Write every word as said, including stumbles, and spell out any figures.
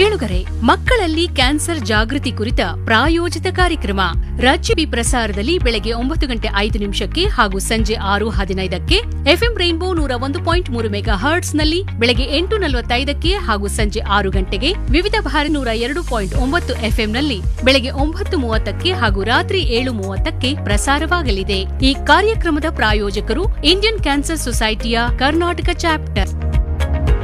ಕೇಳುಗರೆ, ಮಕ್ಕಳಲ್ಲಿ ಕ್ಯಾನ್ಸರ್ ಜಾಗೃತಿ ಕುರಿತ ಪ್ರಾಯೋಜಿತ ಕಾರ್ಯಕ್ರಮ ರಾಜ್ಯ ಪ್ರಸಾರದಲ್ಲಿ ಬೆಳಗ್ಗೆ ಒಂಬತ್ತು ಗಂಟೆ ಐದು ನಿಮಿಷಕ್ಕೆ ಹಾಗೂ ಸಂಜೆ ಆರು ಹದಿನೈದಕ್ಕೆ, ಎಫ್ಎಂ ರೈನ್ಬೋ ನೂರ ಒಂದು ಪಾಯಿಂಟ್ ಮೂರು ಮೆಗಾ ಹರ್ಟ್ಸ್ನಲ್ಲಿ ಬೆಳಗ್ಗೆ ಎಂಟು ನಲವತ್ತೈದಕ್ಕೆ ಹಾಗೂ ಸಂಜೆ ಆರು ಗಂಟೆಗೆ, ವಿವಿಧ ಭಾರತಿ ನೂರ ಎರಡು ಪಾಯಿಂಟ್ ಒಂಬತ್ತು ಎಫ್ಎಂನಲ್ಲಿ ಬೆಳಗ್ಗೆ ಒಂಬತ್ತು ಮೂವತ್ತಕ್ಕೆ ಹಾಗೂ ರಾತ್ರಿ ಏಳು ಮೂವತ್ತಕ್ಕೆ ಪ್ರಸಾರವಾಗಲಿದೆ. ಈ ಕಾರ್ಯಕ್ರಮದ ಪ್ರಾಯೋಜಕರು ಇಂಡಿಯನ್ ಕ್ಯಾನ್ಸರ್ ಸೊಸೈಟಿಯ ಕರ್ನಾಟಕ ಚಾಪ್ಟರ್.